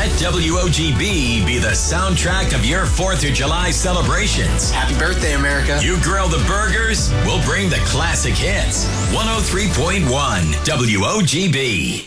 Let WOGB be the soundtrack of your 4th of July celebrations. Happy birthday, America. You grill the burgers, we'll bring the classic hits. 103.1 WOGB.